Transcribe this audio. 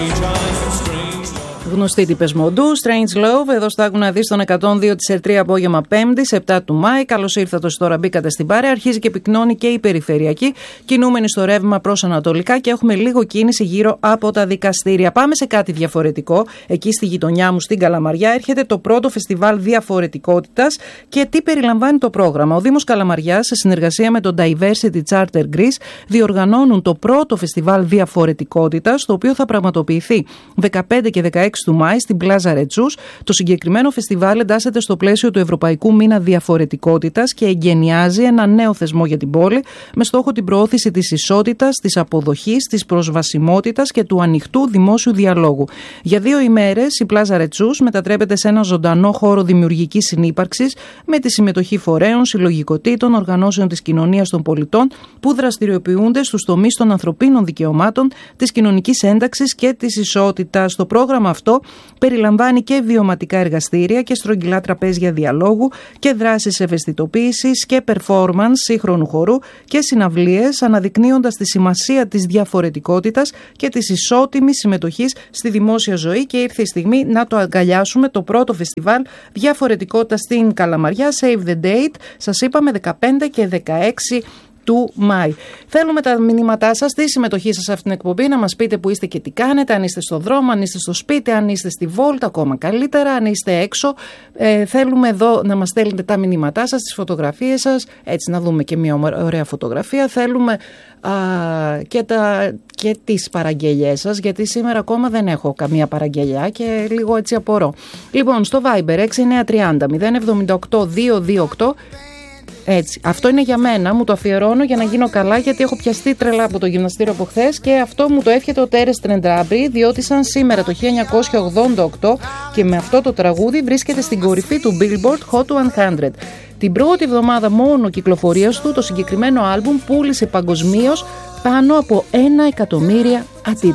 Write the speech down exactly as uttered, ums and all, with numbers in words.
Γνωστή τη Πεσμοντού, Strange Love, εδώ στο Άκου να δεις τον εκατόν δύο της Ερτρία απόγευμα Πέμπτη, επτά του Μάη. Καλώς ήρθατε όσοι τώρα μπήκατε στην παρέα. Αρχίζει και πυκνώνει και η περιφερειακή, κινούμενη στο ρεύμα προς ανατολικά και έχουμε λίγο κίνηση γύρω από τα δικαστήρια. Πάμε σε κάτι διαφορετικό. Εκεί στη γειτονιά μου, στην Καλαμαριά, έρχεται το πρώτο φεστιβάλ διαφορετικότητας. Και τι περιλαμβάνει το πρόγραμμα? Ο Δήμος Καλαμαριάς, σε συνεργασία με το Diversity Charter Greece, διοργανώνουν το πρώτο φεστιβάλ διαφορετικότητας, το οποίο θα πραγματοποιηθεί δεκαπέντε και δεκαέξι του Μάη στην Πλάζα Ρετσούς. Το συγκεκριμένο φεστιβάλ εντάσσεται στο πλαίσιο του Ευρωπαϊκού Μήνα Διαφορετικότητας και εγκαινιάζει ένα νέο θεσμό για την πόλη, με στόχο την προώθηση της ισότητας, της αποδοχής, της προσβασιμότητας και του ανοιχτού δημόσιου διαλόγου. Για δύο ημέρες η Πλάζα Ρετσούς μετατρέπεται σε ένα ζωντανό χώρο δημιουργικής συνύπαρξης, με τη συμμετοχή φορέων, συλλογικοτήτων, οργανώσεων της κοινωνίας των πολιτών που δραστηριοποιούνται στους τομείς των ανθρωπίνων δικαιωμάτων, της κοινωνικής ένταξης και της ισότητας. Το πρόγραμμα αυτό περιλαμβάνει και βιωματικά εργαστήρια και στρογγυλά τραπέζια διαλόγου και δράσεις ευαισθητοποίησης και performance σύγχρονου χορού και συναυλίες, αναδεικνύοντας τη σημασία της διαφορετικότητας και της ισότιμης συμμετοχής στη δημόσια ζωή. Και ήρθε η στιγμή να το αγκαλιάσουμε, το πρώτο φεστιβάλ διαφορετικότητας στην Καλαμαριά. Save the date, σας είπαμε δεκαπέντε και δεκαέξι του Μάη. Θέλουμε τα μηνύματά σας, τη συμμετοχή σας σε αυτήν την εκπομπή, να μας πείτε που είστε και τι κάνετε, αν είστε στο δρόμο, αν είστε στο σπίτι, αν είστε στη βόλτα, ακόμα καλύτερα, αν είστε έξω. Ε, θέλουμε εδώ να μας στέλνετε τα μηνύματά σας, τις φωτογραφίες σας, έτσι να δούμε και μια ωραία φωτογραφία. Θέλουμε α, και, τα, και τις παραγγελιές σας, γιατί σήμερα ακόμα δεν έχω καμία παραγγελιά και λίγο έτσι απορώ. Λοιπόν, στο Viber έξι εννιά τρία μηδέν μηδέν εβδομήντα οκτώ διακόσια είκοσι οκτώ. Έτσι, αυτό είναι για μένα, μου το αφιερώνω για να γίνω καλά, γιατί έχω πιαστεί τρελά από το γυμναστήριο από χθες και αυτό μου το εύχεται ο Τέρες Τρεντάμπη, διότι σαν σήμερα το χίλια εννιακόσια ογδόντα οκτώ και με αυτό το τραγούδι βρίσκεται στην κορυφή του Billboard Hot εκατό. Την πρώτη εβδομάδα μόνο κυκλοφορίας του, το συγκεκριμένο άλμπουμ πούλησε παγκοσμίως πάνω από ένα εκατομμύρια αντίτυπα.